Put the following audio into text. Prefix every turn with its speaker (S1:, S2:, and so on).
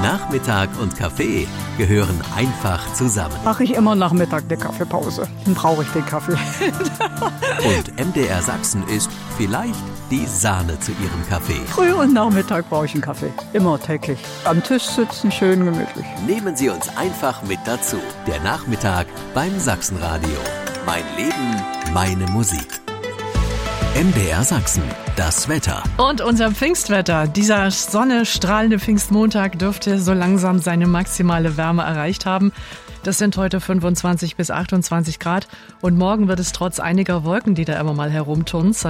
S1: Nachmittag und Kaffee gehören einfach zusammen.
S2: Mache ich immer Nachmittag eine Kaffeepause. Dann brauche ich den Kaffee.
S1: Und MDR Sachsen ist vielleicht die Sahne zu ihrem Kaffee.
S2: Früh und Nachmittag brauche ich einen Kaffee. Immer täglich. Am Tisch sitzen, schön gemütlich.
S1: Nehmen Sie uns einfach mit dazu. Der Nachmittag beim Sachsenradio. Mein Leben, meine Musik. MDR Sachsen, das Wetter.
S3: Und unser Pfingstwetter. Dieser sonnestrahlende Pfingstmontag dürfte so langsam seine maximale Wärme erreicht haben. Das sind heute 25 bis 28 Grad. Und morgen wird es trotz einiger Wolken, die da immer mal herumturnen,